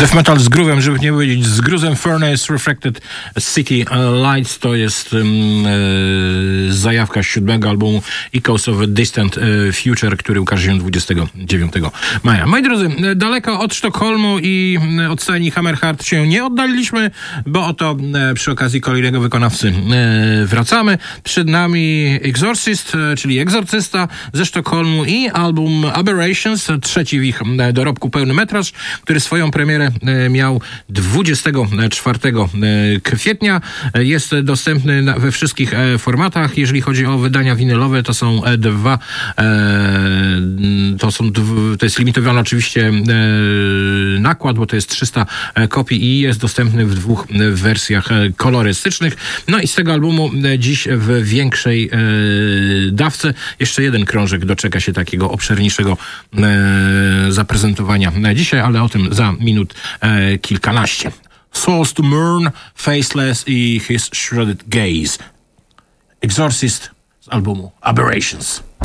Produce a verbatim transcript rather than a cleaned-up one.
Death metal z groovem, żeby nie powiedzieć z gruzem. Furnace Refracted City Lights to jest um, e, zajawka siódmego albumu Echoes of a Distant Future, który ukaże się dwudziestego dziewiątego maja. Moi drodzy, daleko od Sztokholmu i od stajni Hammerheart się nie oddaliliśmy, bo oto e, przy okazji kolejnego wykonawcy e, wracamy. Przed nami Exorcist, e, czyli egzorcysta ze Sztokholmu i album Aberrations, trzeci w ich e, dorobku pełny metraż, który swoją premierę miał dwudziestego czwartego kwietnia. Jest dostępny we wszystkich formatach. Jeżeli chodzi o wydania winylowe, to są dwa, to są, to jest limitowany oczywiście nakład, bo to jest trzysta kopii i jest dostępny w dwóch wersjach kolorystycznych. No i z tego albumu dziś w większej dawce jeszcze jeden krążek doczeka się takiego obszerniejszego zaprezentowania dzisiaj, ale o tym za minut e, kilkanaście. Souls to Mourn, Faceless i His Shredded Gaze. Exorcist z albumu Aberrations.